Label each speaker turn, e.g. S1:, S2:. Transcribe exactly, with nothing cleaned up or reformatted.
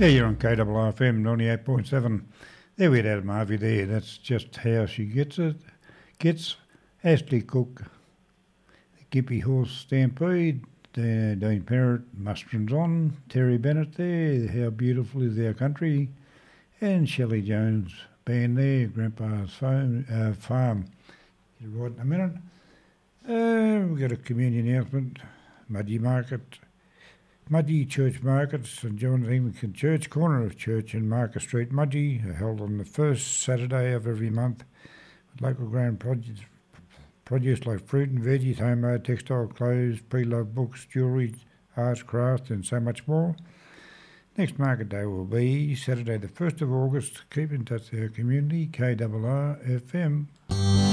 S1: Yeah, you're on K R R F M ninety-eight point seven. There we had Adam Harvey there. That's just how she gets it. Gets Ashley Cook, Gippy Horse Stampede, uh, Dean Parrott, Musterin's on, Terry Bennett there, How Beautiful Is Our Country, and Shelley Jones band there, Grandpa's phone, uh, Farm. Get it right in a minute. Uh, we've got a communion announcement, Mudgee Market, Mudgee Church Market, St John's Anglican Church, corner of Church and Market Street, Mudgee, are held on the first Saturday of every month with local grown produce, produce like fruit and veggies, homemade textile clothes, pre-loved books, jewellery, arts, crafts and so much more. Next market day will be Saturday the first of August. Keep in touch with our community, K R R F M.